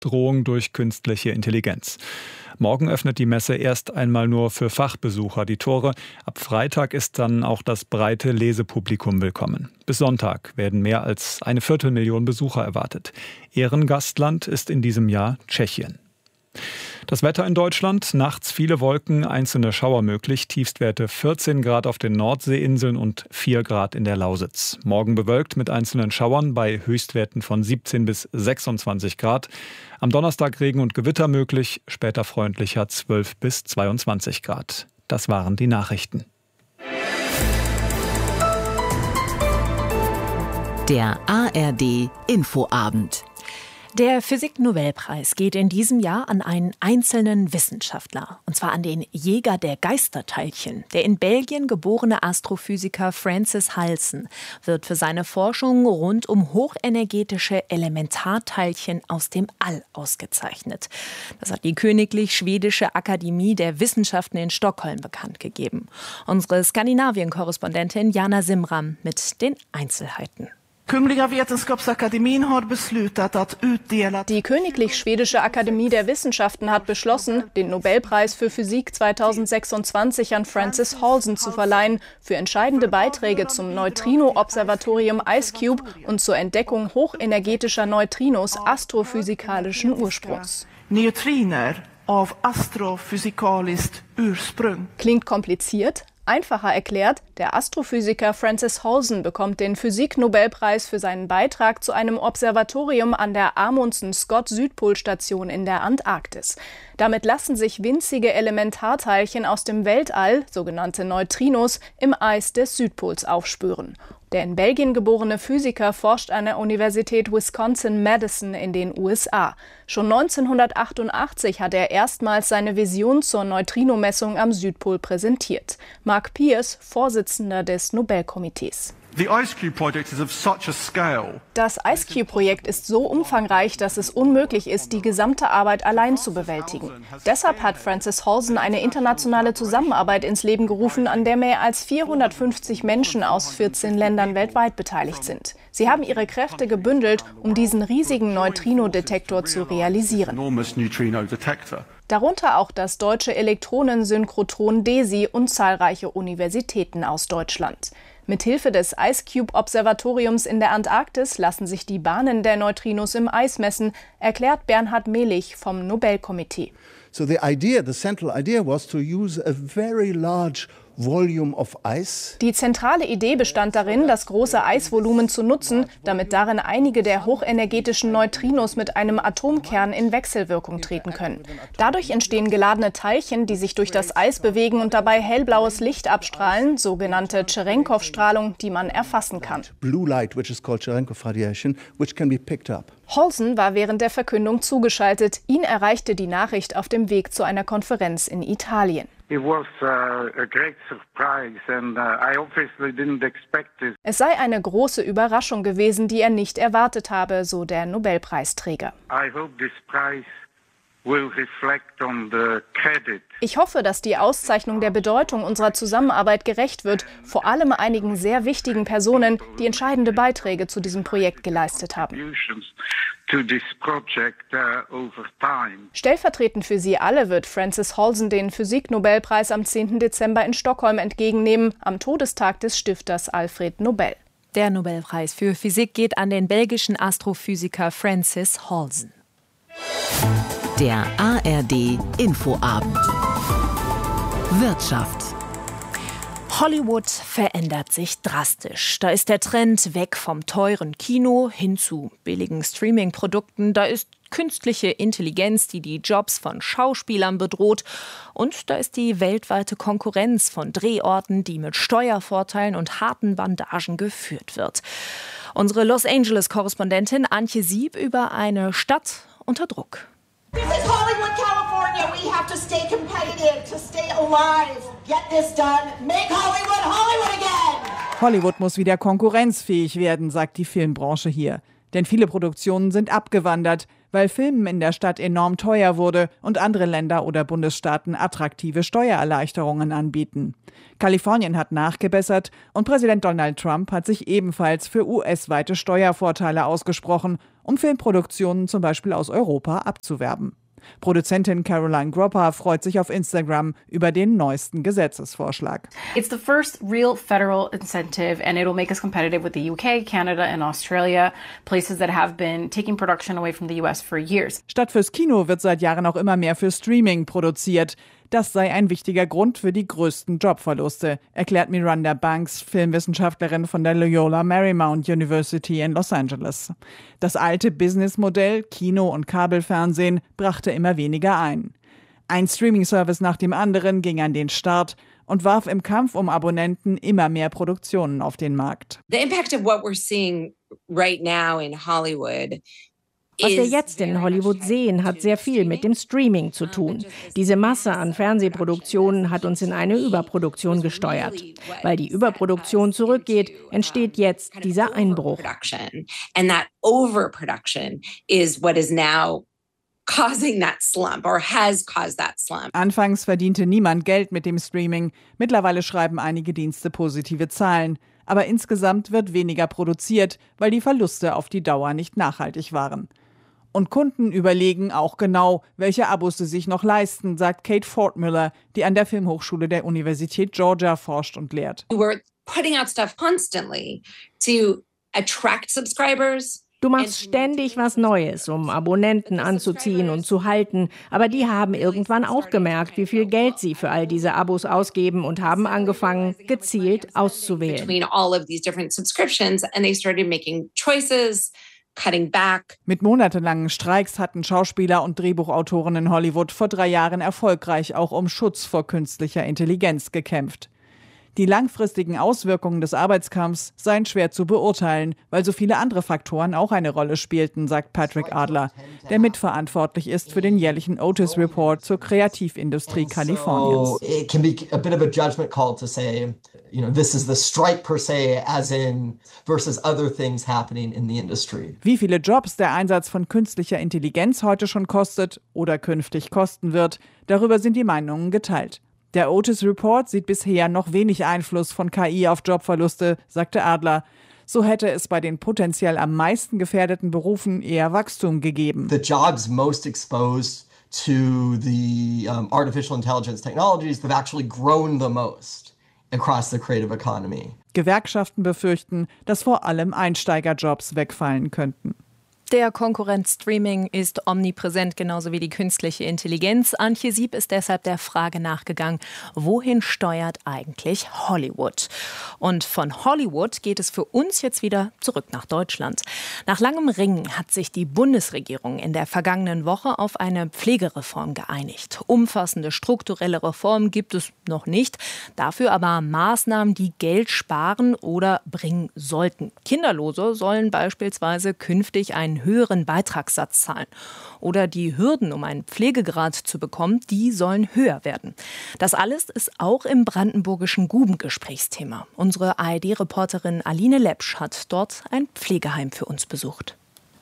Drohung durch künstliche Intelligenz. Morgen öffnet die Messe erst einmal nur für Fachbesucher die Tore. Ab Freitag ist dann auch das breite Lesepublikum willkommen. Bis Sonntag werden mehr als 250.000 Besucher erwartet. Ehrengastland ist in diesem Jahr Tschechien. Das Wetter in Deutschland, nachts viele Wolken, einzelne Schauer möglich, Tiefstwerte 14 Grad auf den Nordseeinseln und 4 Grad in der Lausitz. Morgen bewölkt mit einzelnen Schauern bei Höchstwerten von 17 bis 26 Grad. Am Donnerstag Regen und Gewitter möglich, später freundlicher 12 bis 22 Grad. Das waren die Nachrichten. Der ARD Infoabend. Der Physik-Nobelpreis geht in diesem Jahr an einen einzelnen Wissenschaftler, und zwar an den Jäger der Geisterteilchen. Der in Belgien geborene Astrophysiker Francis Halsen wird für seine Forschung rund um hochenergetische Elementarteilchen aus dem All ausgezeichnet. Das hat die Königlich Schwedische Akademie der Wissenschaften in Stockholm bekannt gegeben. Unsere Skandinavien-Korrespondentin Jana Simram mit den Einzelheiten. Die Königlich Schwedische Akademie der Wissenschaften hat beschlossen, den Nobelpreis für Physik 2026 an Francis Halsen zu verleihen, für entscheidende Beiträge zum Neutrino-Observatorium IceCube und zur Entdeckung hochenergetischer Neutrinos astrophysikalischen Ursprungs. Neutriner auf astrophysikaliskt Ursprung. Klingt kompliziert? Einfacher erklärt, der Astrophysiker Francis Halsen bekommt den Physik-Nobelpreis für seinen Beitrag zu einem Observatorium an der Amundsen-Scott-Südpolstation in der Antarktis. Damit lassen sich winzige Elementarteilchen aus dem Weltall, sogenannte Neutrinos, im Eis des Südpols aufspüren. Der in Belgien geborene Physiker forscht an der Universität Wisconsin-Madison in den USA. Schon 1988 hat er erstmals seine Vision zur Neutrinomessung am Südpol präsentiert. Mark Pierce, Vorsitzender des Nobelkomitees. Das IceCube-Projekt ist so umfangreich, dass es unmöglich ist, die gesamte Arbeit allein zu bewältigen. Deshalb hat Francis Halsen eine internationale Zusammenarbeit ins Leben gerufen, an der mehr als 450 Menschen aus 14 Ländern weltweit beteiligt sind. Sie haben ihre Kräfte gebündelt, um diesen riesigen Neutrino-Detektor zu realisieren. Darunter auch das deutsche Elektronensynchrotron DESI und zahlreiche Universitäten aus Deutschland. Mithilfe des IceCube-Observatoriums in der Antarktis lassen sich die Bahnen der Neutrinos im Eis messen, erklärt Bernhard Mehlich vom Nobelkomitee. So the central idea was to use a very large volume of ice. Die zentrale Idee bestand darin, das große Eisvolumen zu nutzen, damit darin einige der hochenergetischen Neutrinos mit einem Atomkern in Wechselwirkung treten können. Dadurch entstehen geladene Teilchen, die sich durch das Eis bewegen und dabei hellblaues Licht abstrahlen, sogenannte Cherenkov-Strahlung, die man erfassen kann. Blue light, which is called Cherenkov radiation, which can be picked up. Halsen war während der Verkündung zugeschaltet. Ihn erreichte die Nachricht auf dem Weg zu einer Konferenz in Italien. Es sei eine große Überraschung gewesen, die er nicht erwartet habe, so der Nobelpreisträger. Ich hoffe, dass die Auszeichnung der Bedeutung unserer Zusammenarbeit gerecht wird, vor allem einigen sehr wichtigen Personen, die entscheidende Beiträge zu diesem Projekt geleistet haben. Stellvertretend für sie alle wird Francis Halsen den Physik-Nobelpreis am 10. Dezember in Stockholm entgegennehmen, am Todestag des Stifters Alfred Nobel. Der Nobelpreis für Physik geht an den belgischen Astrophysiker Francis Halsen. Der ARD Infoabend. Wirtschaft. Hollywood verändert sich drastisch. Da ist der Trend weg vom teuren Kino hin zu billigen Streaming-Produkten. Da ist künstliche Intelligenz, die die Jobs von Schauspielern bedroht. Und da ist die weltweite Konkurrenz von Drehorten, die mit Steuervorteilen und harten Bandagen geführt wird. Unsere Los Angeles-Korrespondentin Antje Sieb über eine Stadt unter Druck. This is Hollywood, California. We have to stay competitive, to stay alive. Get this done. Make Hollywood Hollywood again. Hollywood muss wieder konkurrenzfähig werden, sagt die Filmbranche hier. Denn viele Produktionen sind abgewandert. weil Filmen in der Stadt enorm teuer wurde und andere Länder oder Bundesstaaten attraktive Steuererleichterungen anbieten. Kalifornien hat nachgebessert und Präsident Donald Trump hat sich ebenfalls für US-weite Steuervorteile ausgesprochen, um Filmproduktionen zum Beispiel aus Europa abzuwerben. Produzentin Caroline Gropper freut sich auf Instagram über den neuesten Gesetzesvorschlag. It's the first real federal incentive and it'll make us competitive with the UK, Canada and Australia, places that have been taking production away from the US for years. Statt fürs Kino wird seit Jahren auch immer mehr für Streaming produziert. Das sei ein wichtiger Grund für die größten Jobverluste, erklärt Miranda Banks, Filmwissenschaftlerin von der Loyola Marymount University in Los Angeles. Das alte Businessmodell Kino und Kabelfernsehen brachte immer weniger ein. Ein Streaming-Service nach dem anderen ging an den Start und warf im Kampf um Abonnenten immer mehr Produktionen auf den Markt. The impact of what we're seeing right now in Hollywood. Was wir jetzt in Hollywood sehen, hat sehr viel mit dem Streaming zu tun. Diese Masse an Fernsehproduktionen hat uns in eine Überproduktion gesteuert. Weil die Überproduktion zurückgeht, entsteht jetzt dieser Einbruch. And that overproduction is what is now causing that slump or has caused that slump. Anfangs verdiente niemand Geld mit dem Streaming. Mittlerweile schreiben einige Dienste positive Zahlen. Aber insgesamt wird weniger produziert, weil die Verluste auf die Dauer nicht nachhaltig waren. Und Kunden überlegen auch genau, welche Abos sie sich noch leisten, sagt Kate Fortmüller, die an der Filmhochschule der Universität Georgia forscht und lehrt. We're putting out stuff constantly to attract subscribers. Du machst ständig was Neues, um Abonnenten anzuziehen und zu halten. Aber die haben irgendwann auch gemerkt, wie viel Geld sie für all diese Abos ausgeben und haben angefangen, gezielt auszuwählen. Mit monatelangen Streiks hatten Schauspieler und Drehbuchautoren in Hollywood vor 3 Jahren erfolgreich auch um Schutz vor künstlicher Intelligenz gekämpft. Die langfristigen Auswirkungen des Arbeitskampfs seien schwer zu beurteilen, weil so viele andere Faktoren auch eine Rolle spielten, sagt Patrick Adler, der mitverantwortlich ist für den jährlichen Otis Report zur Kreativindustrie Kaliforniens. It can be a bit of a judgment call to say, this is the strike per se, as in versus other things happening in the industry. Wie viele Jobs der Einsatz von künstlicher Intelligenz heute schon kostet oder künftig kosten wird, darüber sind die Meinungen geteilt. Der Otis Report sieht bisher noch wenig Einfluss von KI auf Jobverluste, sagte Adler. So hätte es bei den potenziell am meisten gefährdeten Berufen eher Wachstum gegeben. The jobs most exposed to the artificial intelligence technologies have actually grown the most across the creative economy. Gewerkschaften befürchten, dass vor allem Einsteigerjobs wegfallen könnten. Der Konkurrenzstreaming ist omnipräsent, genauso wie die künstliche Intelligenz. Antje Sieb ist deshalb der Frage nachgegangen, wohin steuert eigentlich Hollywood? Und von Hollywood geht es für uns jetzt wieder zurück nach Deutschland. Nach langem Ringen hat sich die Bundesregierung in der vergangenen Woche auf eine Pflegereform geeinigt. Umfassende strukturelle Reformen gibt es noch nicht, dafür aber Maßnahmen, die Geld sparen oder bringen sollten. Kinderlose sollen beispielsweise künftig einen höheren Beitragssatz zahlen. Oder die Hürden, um einen Pflegegrad zu bekommen, die sollen höher werden. Das alles ist auch im brandenburgischen Guben Gesprächsthema. Unsere ARD-Reporterin Aline Lepsch hat dort ein Pflegeheim für uns besucht.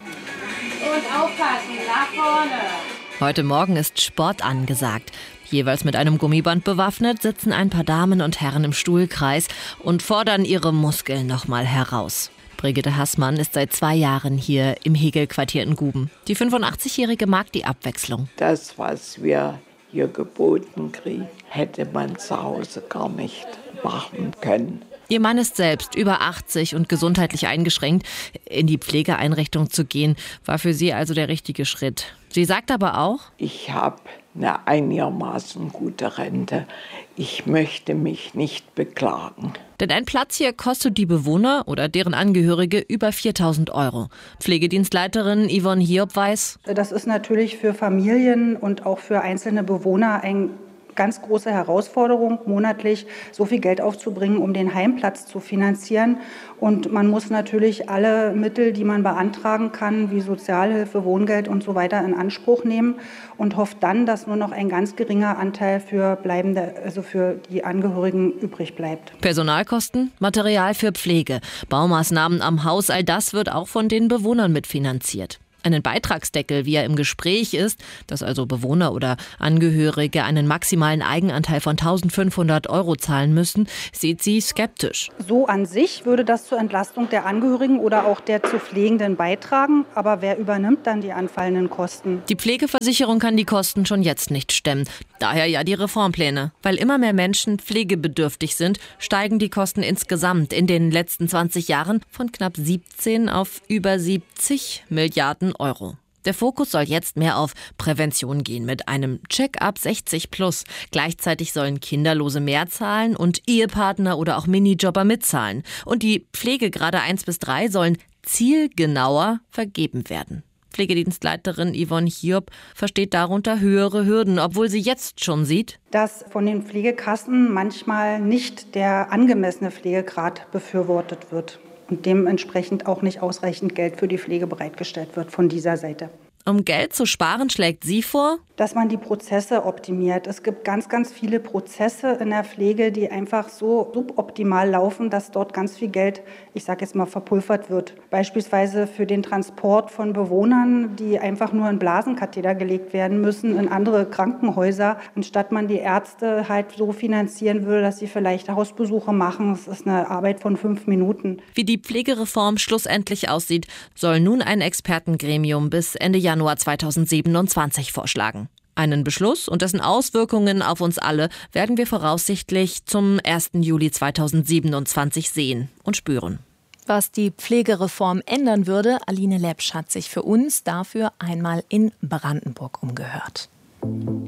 Und aufpassen, nach vorne! Heute Morgen ist Sport angesagt. Jeweils mit einem Gummiband bewaffnet sitzen ein paar Damen und Herren im Stuhlkreis und fordern ihre Muskeln nochmal heraus. Brigitte Haßmann ist seit 2 Jahren hier im Hegel-Quartier in Guben. Die 85-Jährige mag die Abwechslung. Das, was wir hier geboten kriegen, hätte man zu Hause gar nicht machen können. Ihr Mann ist selbst über 80 und gesundheitlich eingeschränkt. In die Pflegeeinrichtung zu gehen, war für sie also der richtige Schritt. Sie sagt aber auch: Ich habe eine einigermaßen gute Rente. Ich möchte mich nicht beklagen. Denn ein Platz hier kostet die Bewohner oder deren Angehörige über 4.000 €. Pflegedienstleiterin Yvonne Hiob weiß: Das ist natürlich für Familien und auch für einzelne Bewohner ein ganz große Herausforderung, monatlich so viel Geld aufzubringen, um den Heimplatz zu finanzieren. Und man muss natürlich alle Mittel, die man beantragen kann, wie Sozialhilfe, Wohngeld und so weiter, in Anspruch nehmen und hofft dann, dass nur noch ein ganz geringer Anteil für die Angehörigen übrig bleibt. Personalkosten, Material für Pflege, Baumaßnahmen am Haus, all das wird auch von den Bewohnern mitfinanziert. Einen Beitragsdeckel, wie er im Gespräch ist, dass also Bewohner oder Angehörige einen maximalen Eigenanteil von 1.500 € zahlen müssen, sieht sie skeptisch. So an sich würde das zur Entlastung der Angehörigen oder auch der zu Pflegenden beitragen. Aber wer übernimmt dann die anfallenden Kosten? Die Pflegeversicherung kann die Kosten schon jetzt nicht stemmen. Daher ja die Reformpläne. Weil immer mehr Menschen pflegebedürftig sind, steigen die Kosten insgesamt in den letzten 20 Jahren von knapp 17 auf über 70 Milliarden €. Der Fokus soll jetzt mehr auf Prävention gehen mit einem Check-up 60+. Gleichzeitig sollen Kinderlose mehr zahlen und Ehepartner oder auch Minijobber mitzahlen. Und die Pflegegrade 1 bis 3 sollen zielgenauer vergeben werden. Pflegedienstleiterin Yvonne Hiob versteht darunter höhere Hürden, obwohl sie jetzt schon sieht, dass von den Pflegekassen manchmal nicht der angemessene Pflegegrad befürwortet wird und dementsprechend auch nicht ausreichend Geld für die Pflege bereitgestellt wird von dieser Seite. Um Geld zu sparen, schlägt sie vor, dass man die Prozesse optimiert. Es gibt ganz, ganz viele Prozesse in der Pflege, die einfach so suboptimal laufen, dass dort ganz viel Geld, ich sage jetzt mal, verpulvert wird. Beispielsweise für den Transport von Bewohnern, die einfach nur in Blasenkatheter gelegt werden müssen, in andere Krankenhäuser, anstatt man die Ärzte halt so finanzieren würde, dass sie vielleicht Hausbesuche machen. Das ist eine Arbeit von 5 Minuten. Wie die Pflegereform schlussendlich aussieht, soll nun ein Expertengremium bis Ende Januar 2027 vorschlagen. Einen Beschluss und dessen Auswirkungen auf uns alle werden wir voraussichtlich zum 1. Juli 2027 sehen und spüren. Was die Pflegereform ändern würde, Aline Lepsch hat sich für uns dafür einmal in Brandenburg umgehört.